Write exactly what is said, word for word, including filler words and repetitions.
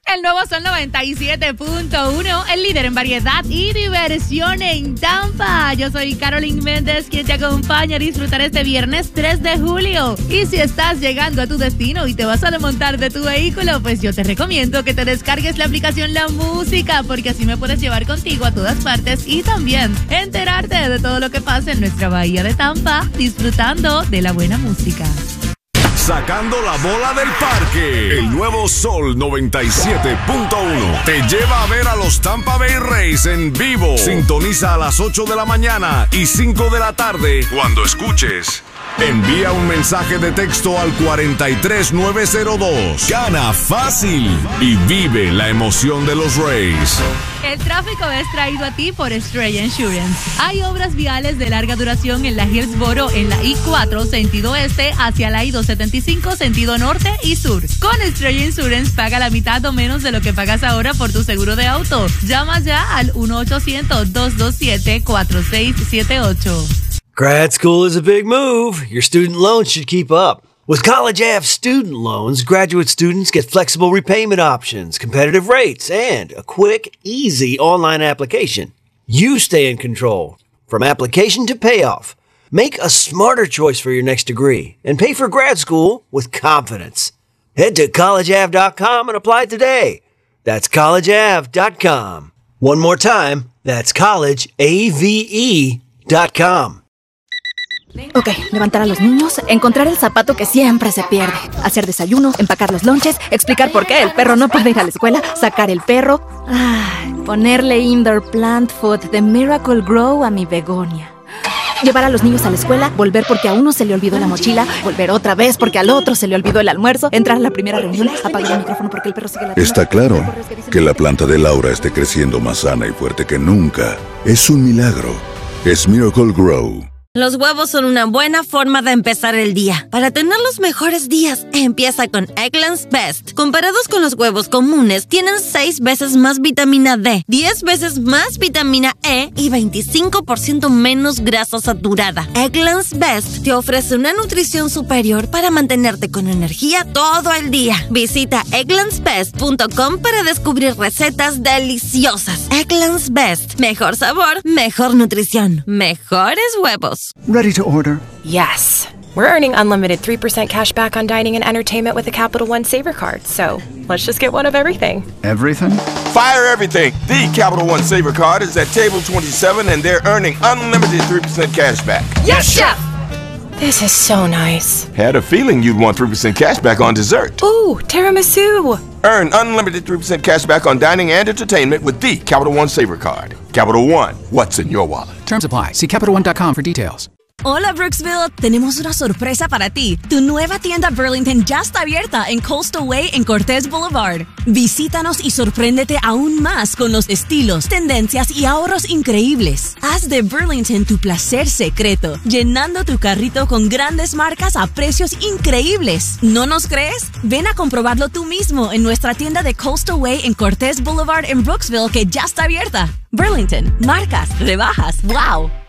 El nuevo Sol noventa y siete punto uno, el líder en variedad y diversión en Tampa. Yo soy Carolyn Méndez, quien te acompaña a disfrutar este viernes tres de julio. Y si estás llegando a tu destino y te vas a desmontar de tu vehículo, pues yo te recomiendo que te descargues la aplicación La Música, porque así me puedes llevar contigo a todas partes y también enterarte de todo lo que pasa en nuestra bahía de Tampa, disfrutando de la buena música. Sacando la bola del parque. El nuevo Sol noventa y siete punto uno te lleva a ver a los Tampa Bay Rays en vivo. Sintoniza a las ocho de la mañana y cinco de la tarde cuando escuches. Envía un mensaje de texto al cuatro tres nueve cero dos. Gana fácil y vive la emoción de los Rays. El tráfico es traído a ti por Estrella Insurance. Hay obras viales de larga duración en la Hillsboro, en la I cuatro, sentido este, hacia la I doscientos setenta y cinco, sentido norte y sur. Con Estrella Insurance, paga la mitad o menos de lo que pagas ahora por tu seguro de auto. Llama ya al uno ochocientos, dos dos siete, cuatro seis siete ocho. Grad school is a big move. Your student loans should keep up. With College Ave student loans, graduate students get flexible repayment options, competitive rates, and a quick, easy online application. You stay in control, from application to payoff. Make a smarter choice for your next degree and pay for grad school with confidence. Head to college ave dot com and apply today. That's college ave dot com. One more time, that's college ave dot com. Ok, levantar a los niños, encontrar el zapato que siempre se pierde, hacer desayuno, empacar los lonches, explicar por qué el perro no puede ir a la escuela, sacar el perro, ay, ponerle indoor plant food de Miracle Grow a mi begonia. Llevar a los niños a la escuela, volver porque a uno se le olvidó la mochila, volver otra vez porque al otro se le olvidó el almuerzo, entrar a la primera reunión, apagar el micrófono porque el perro sigue la... Está claro que la planta de Laura esté creciendo más sana y fuerte que nunca. Es un milagro. Es Miracle Grow. Los huevos son una buena forma de empezar el día. Para tener los mejores días, empieza con Eggland's Best. Comparados con los huevos comunes, tienen seis veces más vitamina D, diez veces más vitamina E y veinticinco por ciento menos grasa saturada. Eggland's Best te ofrece una nutrición superior para mantenerte con energía todo el día. Visita egglands best punto com para descubrir recetas deliciosas. Eggland's Best. Mejor sabor, mejor nutrición, mejores huevos. Ready to order? Yes. We're earning unlimited three percent cash back on dining and entertainment with the Capital One Saver Card, so let's just get one of everything. Everything? Fire everything! The Capital One Saver Card is at table twenty-seven and they're earning unlimited three percent cash back. Yes, Chef! This is so nice. Had a feeling you'd want three percent cash back on dessert. Ooh, tiramisu! Earn unlimited three percent cash back on dining and entertainment with the Capital One Saver Card. Capital One, what's in your wallet? Terms apply. See Capital One dot com for details. Hola Brooksville, tenemos una sorpresa para ti. Tu nueva tienda Burlington ya está abierta en Coastal Way en Cortez Boulevard. Visítanos y sorpréndete aún más con los estilos, tendencias y ahorros increíbles. Haz de Burlington tu placer secreto, llenando tu carrito con grandes marcas a precios increíbles. ¿No nos crees? Ven a comprobarlo tú mismo en nuestra tienda de Coastal Way en Cortez Boulevard en Brooksville, que ya está abierta. Burlington, marcas, rebajas, wow.